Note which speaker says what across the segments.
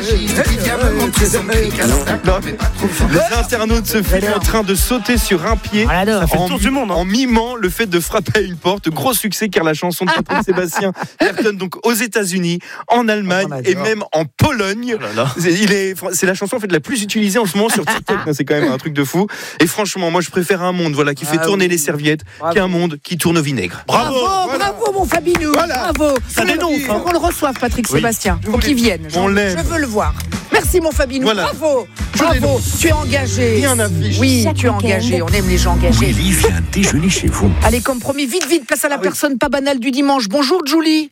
Speaker 1: Les internautes se filment en train de sauter sur un pied en mimant le fait de frapper à une porte. Gros succès car la chanson de Patrick Sébastien cartonne donc aux États-Unis, en Allemagne et même en Pologne. C'est la chanson en fait la plus utilisée en ce moment sur TikTok. C'est quand même un truc de fou. Et franchement, moi je préfère un monde qui fait tourner les serviettes qu'un monde qui tourne au vinaigre.
Speaker 2: Bravo mon Fabinou. Bravo.
Speaker 1: Ça dénonce.
Speaker 2: Faut qu'on le reçoive, Patrick Sébastien. Faut qu'il vienne. Je veux le voir. Merci mon Fabinou. Bravo. Tu es engagé.
Speaker 1: Rien n'affiche.
Speaker 2: Oui, tu es engagé. On aime les gens engagés.
Speaker 3: Julie vient déjeuner chez vous.
Speaker 2: Allez, comme promis, vite, place à la personne pas banale du dimanche. Bonjour Julie.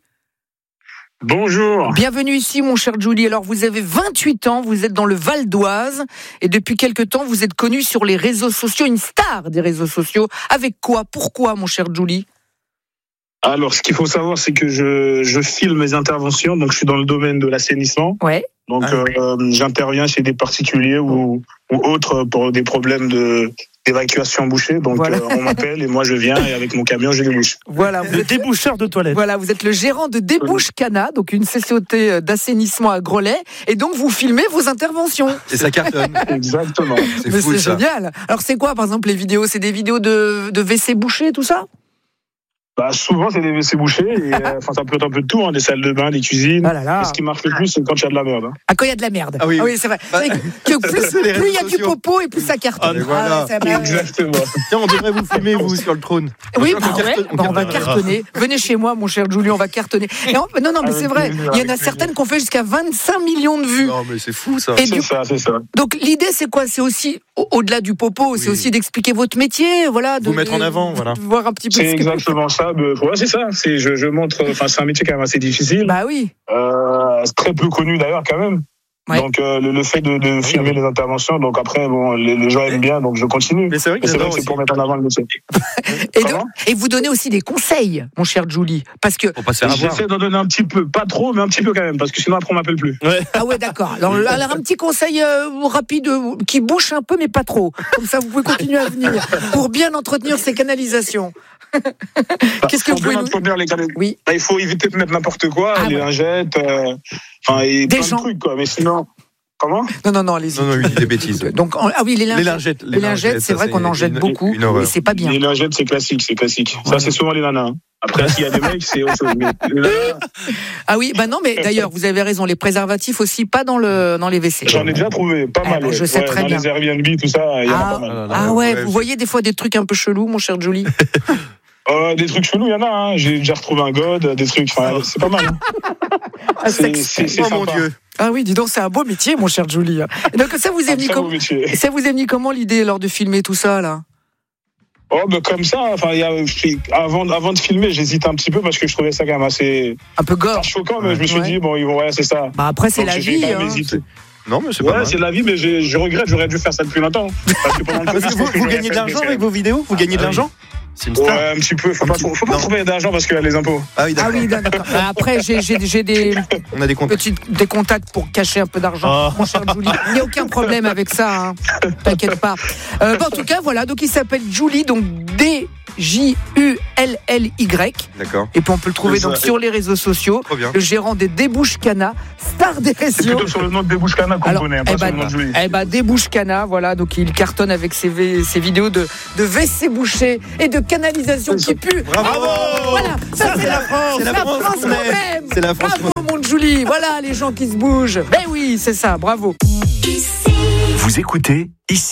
Speaker 4: Bonjour.
Speaker 2: Bienvenue ici, mon cher Julie. Alors, vous avez 28 ans, vous êtes dans le Val d'Oise et depuis quelque temps, vous êtes connu sur les réseaux sociaux, une star des réseaux sociaux. Avec quoi ? Pourquoi, mon cher Julie ?
Speaker 4: Alors, ce qu'il faut savoir, c'est que je filme mes interventions. Donc, je suis dans le domaine de l'assainissement.
Speaker 2: Ouais.
Speaker 4: Donc, j'interviens chez des particuliers ou autres pour des problèmes d'évacuation bouchée. Donc, voilà. On m'appelle et moi, je viens et avec mon camion, je débouche.
Speaker 2: Voilà,
Speaker 5: le déboucheur de toilettes.
Speaker 2: Voilà, vous êtes le gérant de Débouche Cana, donc une société d'assainissement à Grelais. Et donc, vous filmez vos interventions.
Speaker 1: Et ça cartonne.
Speaker 4: Exactement.
Speaker 2: C'est génial. Alors, c'est quoi, par exemple, les vidéos ? C'est des vidéos de WC bouchés, tout ça ?
Speaker 4: Souvent, c'est des WC bouchés. Ça peut être un peu de tout, des salles de bain, des cuisines. Et ce qui marche le plus, c'est quand il y a de la merde.
Speaker 2: Ah, quand il y a de la merde.
Speaker 1: Ah oui,
Speaker 2: c'est vrai. Plus il y a du popo et plus ça cartonne.
Speaker 4: Exactement.
Speaker 1: Tiens, on devrait vous filmer, vous, sur le trône.
Speaker 2: Oui, on va cartonner. Venez chez moi, mon cher Julien, on va cartonner. Non, mais c'est vrai. Il y en a certaines qui ont fait jusqu'à 25 millions de vues.
Speaker 1: Non, mais c'est fou, ça.
Speaker 4: C'est ça.
Speaker 2: Donc, l'idée, c'est quoi ? C'est aussi, au-delà du popo, c'est aussi d'expliquer votre métier, de
Speaker 1: vous mettre en avant, voilà.
Speaker 2: Voir un petit peu.
Speaker 4: C'est exactement ça. C'est ça. Je montre. C'est un métier quand même assez difficile.
Speaker 2: Bah oui.
Speaker 4: Très peu connu d'ailleurs quand même. Ouais. Donc le fait de filmer les interventions, donc après les gens aiment bien, donc je continue.
Speaker 1: Mais c'est vrai que
Speaker 4: c'est pour mettre en avant le métier.
Speaker 2: Et vous donnez aussi des conseils, mon cher Julie, parce que
Speaker 4: j'essaie d'en donner un petit peu, pas trop, mais un petit peu quand même, parce que sinon après on m'appelle plus.
Speaker 1: Ouais.
Speaker 2: Ah ouais, d'accord. Alors un petit conseil rapide qui bouche un peu, mais pas trop. Comme ça, vous pouvez continuer à venir pour bien entretenir ces canalisations. Qu'est-ce que vous pouvez
Speaker 4: entretenir les canalisations ?
Speaker 2: Oui.
Speaker 4: Il faut éviter de mettre n'importe quoi, les lingettes. Et plein de trucs, quoi. Mais sinon, comment ?
Speaker 2: Non, allez-y.
Speaker 1: Non, il dit des bêtises.
Speaker 2: Donc, les lingettes. Les lingettes, c'est vrai qu'on en jette beaucoup, mais c'est pas bien.
Speaker 4: Les lingettes, c'est classique. Ça, c'est souvent les nanas. Après, s'il y a des mecs, c'est autre chose.
Speaker 2: Ah oui, non, mais d'ailleurs, vous avez raison. Les préservatifs aussi, pas dans les WC.
Speaker 4: J'en ai déjà trouvé, pas mal.
Speaker 2: Je sais très bien.
Speaker 4: Dans les Airbnb, tout ça, il y en a pas mal.
Speaker 2: Ah ouais, vous voyez des fois des trucs un peu chelous, mon cher Julie ?
Speaker 4: Des trucs chelous, il y en a. J'ai déjà retrouvé un god, des trucs. C'est pas mal. C'est sympa.
Speaker 1: Mon Dieu.
Speaker 2: Ah oui, dis donc, c'est un beau métier, mon cher Julie. Et donc ça vous est venu comment l'idée lors de filmer tout ça là ?
Speaker 4: Comme ça. Avant de filmer, j'hésitais un petit peu parce que je trouvais ça quand même assez
Speaker 2: un peu gore.
Speaker 4: Pas choquant, mais je me suis dit c'est ça.
Speaker 2: Après c'est la vie.
Speaker 1: Non, mais c'est pas mal.
Speaker 4: C'est la vie, mais je regrette, j'aurais dû faire ça depuis longtemps. Parce
Speaker 1: que vous gagnez de l'argent avec vos vidéos ? Vous gagnez de l'argent ? C'est une star.
Speaker 4: Ouais, un petit peu. Faut pas trouver d'argent parce qu'il y a les impôts.
Speaker 1: Ah oui, d'accord.
Speaker 2: Après, j'ai
Speaker 1: on a des contacts.
Speaker 2: Des contacts pour cacher un peu d'argent. Mon cher Julie, il n'y a aucun problème avec ça. T'inquiète pas. En tout cas, voilà. Donc, il s'appelle Julie, donc DJULLY.
Speaker 1: D'accord.
Speaker 2: Et puis on peut le trouver donc sur les réseaux sociaux. Le gérant des Débouche Cana, star des réseaux.
Speaker 4: C'est plutôt sur le nom de Débouche Cana qu'on connaît, pas sur le nom de Julie.
Speaker 2: Débouche Cana, voilà. Donc il cartonne avec ses vidéos de WC bouché et de canalisation qui pue.
Speaker 1: Bravo.
Speaker 2: Voilà. Ça c'est la France. C'est la France quand même. C'est la France. Bravo mon Julie. Voilà les gens qui se bougent. Ben oui, c'est ça. Bravo.
Speaker 3: Vous écoutez ici.